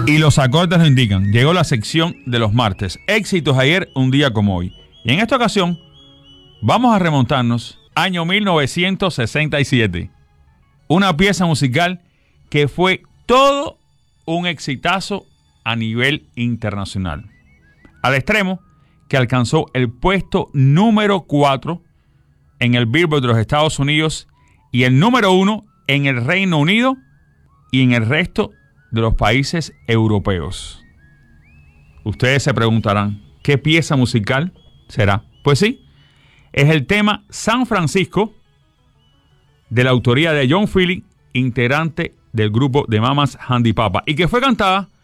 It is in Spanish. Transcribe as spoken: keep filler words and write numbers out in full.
Y los acordes lo indican. Llegó la sección de los martes. Éxitos ayer, un día como hoy. Y en esta ocasión vamos a remontarnos año mil novecientos sesenta y siete. Una pieza musical que fue todo un exitazo a nivel internacional. Al extremo que alcanzó el puesto número cuatro en el Billboard de los Estados Unidos y el número uno en el Reino Unido y en el resto de los países europeos. Ustedes se preguntarán, ¿qué pieza musical será? Pues sí, es el tema San Francisco, de la autoría de John Philly, integrante del grupo de Mamas Handy Papa, y que fue cantada